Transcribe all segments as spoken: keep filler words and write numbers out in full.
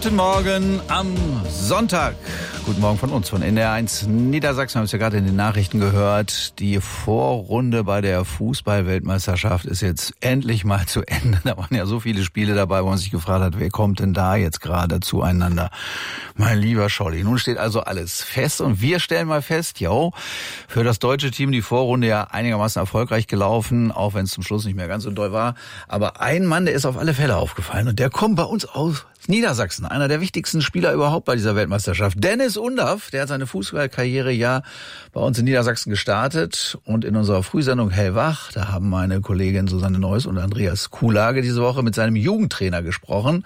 Guten Morgen am Sonntag. Guten Morgen von uns, von N D R eins Niedersachsen. Wir haben es ja gerade in den Nachrichten gehört. Die Vorrunde bei der Fußball-Weltmeisterschaft ist jetzt endlich mal zu Ende. Da waren ja so viele Spiele dabei, wo man sich gefragt hat, wer kommt denn da jetzt gerade zueinander? Mein lieber Scholli, nun steht also alles fest und wir stellen mal fest, jo, für das deutsche Team die Vorrunde ja einigermaßen erfolgreich gelaufen, auch wenn es zum Schluss nicht mehr ganz so doll war. Aber ein Mann, der ist auf alle Fälle aufgefallen und der kommt bei uns aus Niedersachsen, einer der wichtigsten Spieler überhaupt bei dieser Weltmeisterschaft. Dennis Undaff, der hat seine Fußballkarriere ja bei uns in Niedersachsen gestartet und in unserer Frühsendung Hellwach, da haben meine Kollegin Susanne Neuss und Andreas Kuhlage diese Woche mit seinem Jugendtrainer gesprochen.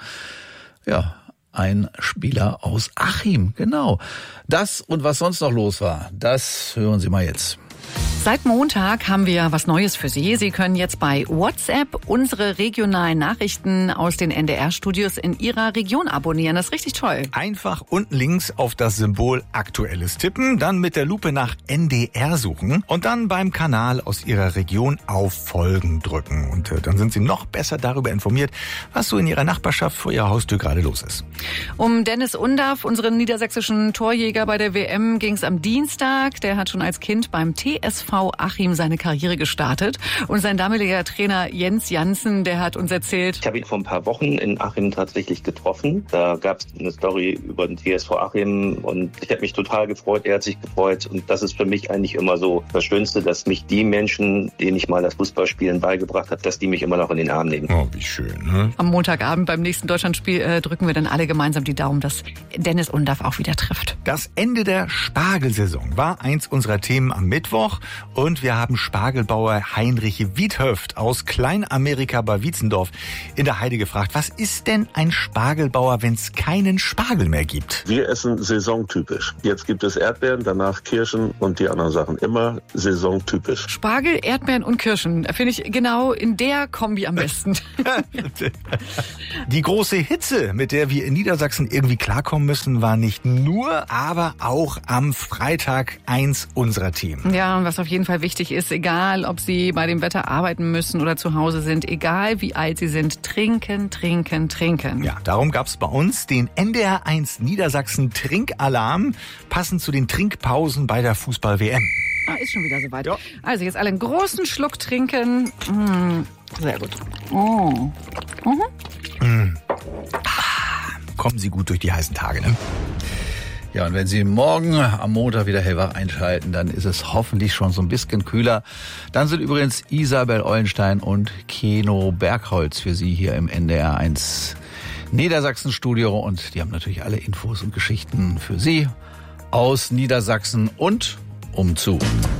Ja, ein Spieler aus Achim, genau. Das und was sonst noch los war, das hören Sie mal jetzt. Seit Montag haben wir was Neues für Sie. Sie können jetzt bei WhatsApp unsere regionalen Nachrichten aus den N D R-Studios in Ihrer Region abonnieren. Das ist richtig toll. Einfach unten links auf das Symbol Aktuelles tippen, dann mit der Lupe nach N D R suchen und dann beim Kanal aus Ihrer Region auf Folgen drücken. Und äh, dann sind Sie noch besser darüber informiert, was so in Ihrer Nachbarschaft vor Ihrer Haustür gerade los ist. Um Dennis Undaff, unseren niedersächsischen Torjäger bei der W M, ging es am Dienstag. Der hat schon als Kind beim T S V Achim seine Karriere gestartet. Und sein damaliger Trainer Jens Janssen, der hat uns erzählt: Ich habe ihn vor ein paar Wochen in Achim tatsächlich getroffen. Da gab es eine Story über den T S V Achim und ich habe mich total gefreut, er hat sich gefreut. Und das ist für mich eigentlich immer so das Schönste, dass mich die Menschen, denen ich mal das Fußballspielen beigebracht habe, dass die mich immer noch in den Arm nehmen. Oh, wie schön, ne? Am Montagabend beim nächsten Deutschlandspiel äh, drücken wir dann alle gemeinsam die Daumen, dass Dennis Undaff auch wieder trifft. Das Ende der Spargelsaison war eins unserer Themen am Mittwoch. Und wir haben Spargelbauer Heinrich Wiethöft aus Kleinamerika bei Wietzendorf in der Heide gefragt, was ist denn ein Spargelbauer, wenn es keinen Spargel mehr gibt? Wir essen saisontypisch. Jetzt gibt es Erdbeeren, danach Kirschen und die anderen Sachen. Immer saisontypisch. Spargel, Erdbeeren und Kirschen. Finde ich genau in der Kombi am besten. Die große Hitze, mit der wir in Niedersachsen irgendwie klarkommen müssen, war nicht nur, aber auch am Freitag eins unserer Themen. Ja, und was auf jeden Fall wichtig ist, egal ob Sie bei dem Wetter arbeiten müssen oder zu Hause sind, egal wie alt Sie sind, trinken, trinken, trinken. Ja, darum gab's bei uns den N D R eins Niedersachsen Trinkalarm, passend zu den Trinkpausen bei der Fußball-W M. Ah, ist schon wieder soweit. Ja. Also jetzt alle einen großen Schluck trinken. Mmh, sehr gut. Oh. Mhm. Mm. Ah, kommen Sie gut durch die heißen Tage, ne? Ja, und wenn Sie morgen am Montag wieder Hellwach einschalten, dann ist es hoffentlich schon so ein bisschen kühler. Dann sind übrigens Isabel Eulenstein und Keno Bergholz für Sie hier im N D R eins Niedersachsen-Studio. Und die haben natürlich alle Infos und Geschichten für Sie aus Niedersachsen und umzu.